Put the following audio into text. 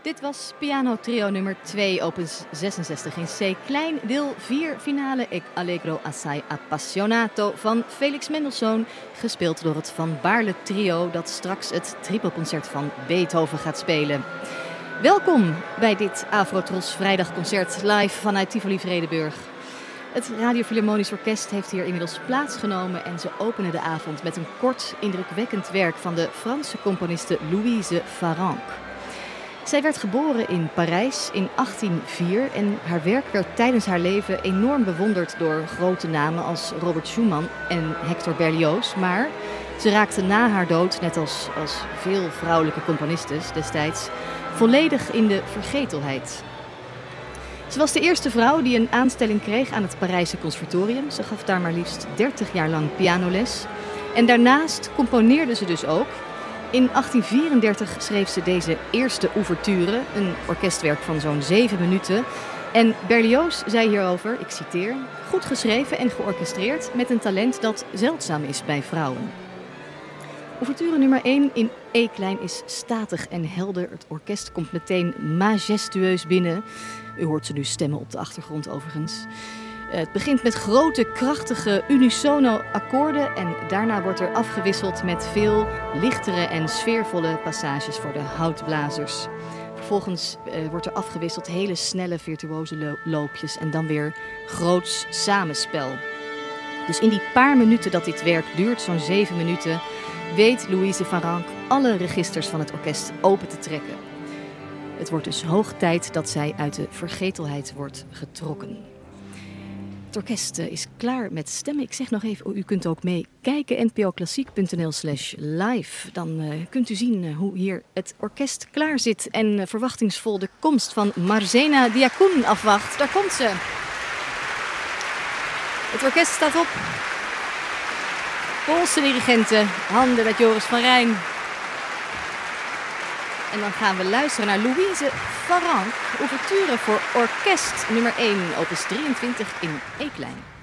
Dit was piano trio nummer 2, opus 66 in C klein, deel 4, finale Allegro assai appassionato van Felix Mendelssohn, gespeeld door het Van Baarle trio dat straks het tripelconcert van Beethoven gaat spelen. Welkom bij dit Afrotros vrijdagconcert live vanuit Tivoli Vredenburg. Het Radio Philharmonisch Orkest heeft hier inmiddels plaatsgenomen en ze openen de avond met een kort, indrukwekkend werk van de Franse componiste Louise Farrenc. Zij werd geboren in Parijs in 1804 en haar werk werd tijdens haar leven enorm bewonderd door grote namen als Robert Schumann en Hector Berlioz. Maar ze raakte na haar dood, net als veel vrouwelijke componistes destijds, volledig in de vergetelheid. Ze was de eerste vrouw die een aanstelling kreeg aan het Parijse Conservatorium. Ze gaf daar maar liefst 30 jaar lang pianoles. En daarnaast componeerde ze dus ook. In 1834 schreef ze deze eerste ouverture, een orkestwerk van zo'n 7 minuten. En Berlioz zei hierover, ik citeer, goed geschreven en georchestreerd met een talent dat zeldzaam is bij vrouwen. Ouverture nummer 1 in E klein is statig en helder. Het orkest komt meteen majestueus binnen. U hoort ze nu stemmen op de achtergrond overigens. Het begint met grote, krachtige, unisono akkoorden en daarna wordt er afgewisseld met veel lichtere en sfeervolle passages voor de houtblazers. Vervolgens wordt er afgewisseld hele snelle virtuoze loopjes en dan weer groots samenspel. Dus in die paar minuten dat dit werk duurt, zo'n 7 minuten, weet Louise Farrenc alle registers van het orkest open te trekken. Het wordt dus hoog tijd dat zij uit de vergetelheid wordt getrokken. Het orkest is klaar met stemmen. Ik zeg nog even, u kunt ook mee kijken, npoklassiek.nl/live. Dan kunt u zien hoe hier het orkest klaar zit en verwachtingsvol de komst van Marzena Diacoun afwacht. Daar komt ze. Het orkest staat op. Poolse dirigenten, handen met Joris van Rijn. En dan gaan we luisteren naar Louise Farrenc, ouverture voor orkest nummer 1, opus 23 in E klein.